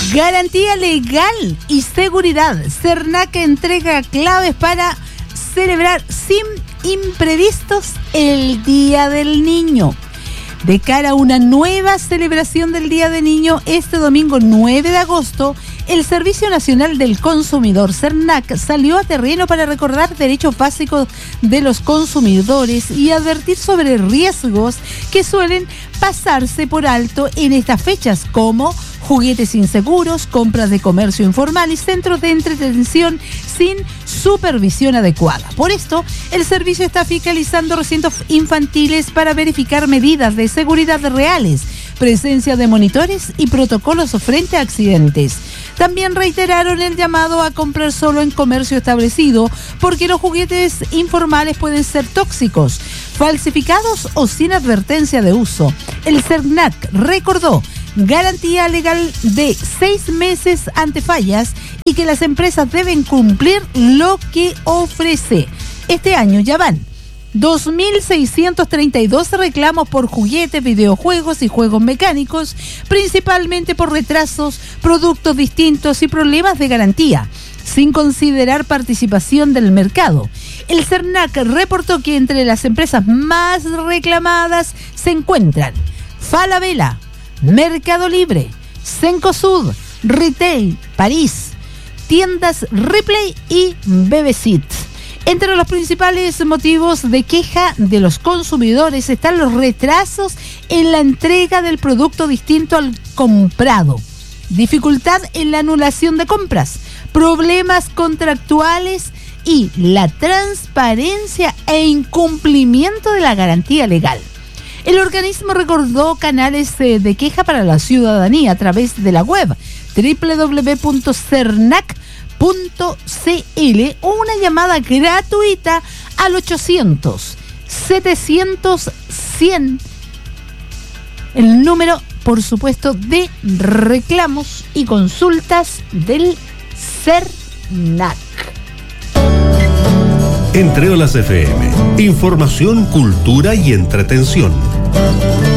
Garantía legal y seguridad. Cernac entrega claves para celebrar sin imprevistos el Día del Niño. De cara a una nueva celebración del Día del Niño, este domingo 9 de agosto, el Servicio Nacional del Consumidor, Cernac, salió a terreno para recordar derechos básicos de los consumidores y advertir sobre riesgos que suelen pasarse por alto en estas fechas, como juguetes inseguros, compras de comercio informal y centros de entretención sin supervisión adecuada. Por esto, el servicio está fiscalizando recintos infantiles para verificar medidas de seguridad reales, presencia de monitores y protocolos frente a accidentes. También reiteraron el llamado a comprar solo en comercio establecido, porque los juguetes informales pueden ser tóxicos, falsificados o sin advertencia de uso. El Cernac recordó garantía legal de 6 meses ante fallas y que las empresas deben cumplir lo que ofrece. Este año ya van 2.632 reclamos por juguetes, videojuegos y juegos mecánicos, principalmente por retrasos, productos distintos y problemas de garantía, sin considerar participación del mercado. El Cernac reportó que entre las empresas más reclamadas se encuentran Falabella, Mercado Libre, Cencosud, Retail, París, tiendas Ripley y Bebecit. Entre los principales motivos de queja de los consumidores están los retrasos en la entrega del producto distinto al comprado, dificultad en la anulación de compras, problemas contractuales y la transparencia e incumplimiento de la garantía legal. El organismo recordó canales de queja para la ciudadanía a través de la web www.cernac.cl o una llamada gratuita al 800-700-100, el número, por supuesto, de reclamos y consultas del Cernac. Entre Olas FM, información, cultura y entretención.